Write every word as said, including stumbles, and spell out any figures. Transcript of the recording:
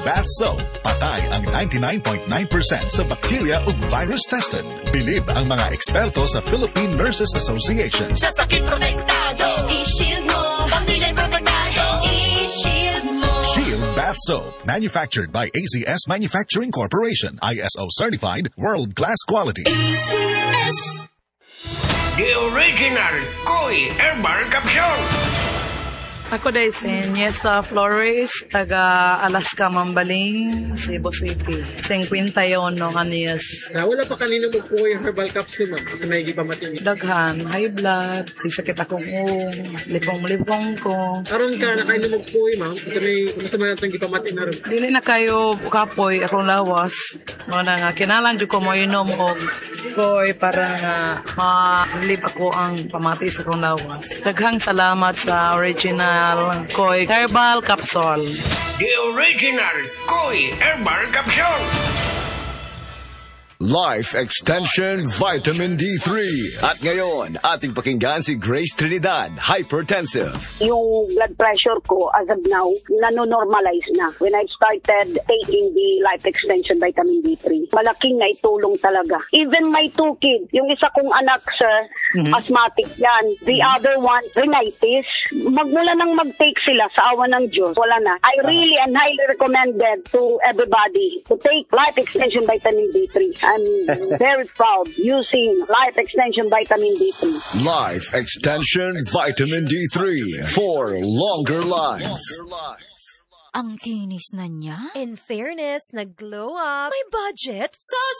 Bath Soap. Patay ang ninety-nine point nine percent sa bacteria ug virus tested. Bilib ang mga eksperto sa Philippine Nurses Association. Sa sakit protektado, i-shield mo. Pamilya protektado, i-shield mo. Shield Bath Soap. Manufactured by A C S Manufacturing Corporation. I S O certified. World-class quality. A C S. The original Koi Herbal Capsule. Ako day si Niesa Flores, taga Alaska, Mambaling, Cebu City. fifty-one no kaniyas. Na wala pa kanino magpo yung herbal capsule, ma'am, kasi may gipamatindi. Daghan, high blood, sisakit akong uong, lipong-lipong ko. Karon ka na kayo magpo ma'am, kasi may masama natin gipamatindi na rin. Dili na kayo kapoy akong lawas. Mga nga, kinalan dyo ko mo inom og koy para nga ma-relieve ako ang pamati sa akong lawas. Daghang salamat sa original Koi Herbal Capsule. The original Koi Herbal Capsule. Life Extension Vitamin D three. At ngayon, ating pakinggan si Grace Trinidad, hypertensive. Yung blood pressure ko as of now, nanonormalize na. When I started taking the Life Extension Vitamin D three, malaking naitulong talaga. Even my two kids, yung isa kong anak, sir, mm-hmm. asthmatic yan. The mm-hmm. other one, rhinitis. Magmula nang mag-take sila sa awa ng Diyos, wala na. I really and highly recommended to everybody to take Life Extension Vitamin D three. I'm very proud using Life Extension Vitamin D three. Life Extension Vitamin D three for longer life. Ang kinis na niya. In fairness, nag-glow up. May budget. So